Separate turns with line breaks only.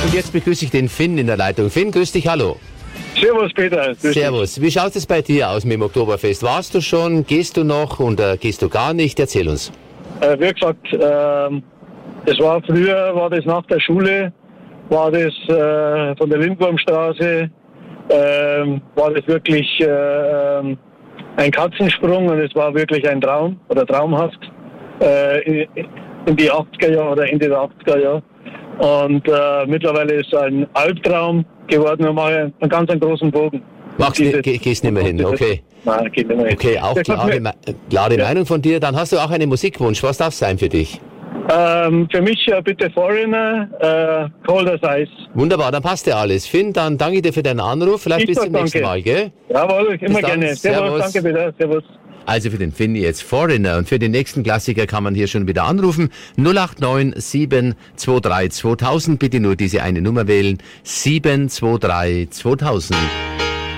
Und jetzt begrüße ich den Finn in der Leitung. Finn, grüß dich, hallo.
Servus, Peter. Grüß
Servus. Wie schaut es bei dir aus mit dem Oktoberfest? Warst du schon? Gehst du noch? Oder gehst du gar nicht? Erzähl uns.
Wie gesagt, das war früher, war das nach der Schule, war das von der Lindwurmstraße, war das wirklich ein Katzensprung und es war wirklich ein Traum oder traumhaft in die 80er Jahre oder Ende der 80er Jahre. Und mittlerweile ist es ein Albtraum geworden und mache einen ganz großen Bogen.
Gehst nicht mehr hin, okay.
Nein, geht nicht mehr hin.
Okay, auch klare Meinung von dir. Dann hast du auch einen Musikwunsch. Was darf es sein für dich?
Für mich bitte Foreigner, Cold as Ice.
Wunderbar, dann passt ja alles. Finn, dann danke dir für deinen Anruf. Vielleicht bis zum nächsten Mal, gell?
Jawohl, immer gerne. Servus, danke wieder. Servus.
Also für den Finn jetzt Foreigner und für den nächsten Klassiker kann man hier schon wieder anrufen. 089 723 2000. Bitte nur diese eine Nummer wählen. 723 2000.